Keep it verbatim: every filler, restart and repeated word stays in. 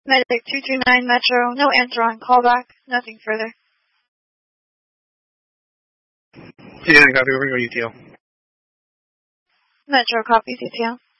Medic two two nine Metro, no answer on callback, nothing further. Yeah, copy, we're going to go U T L. Metro copies U T L.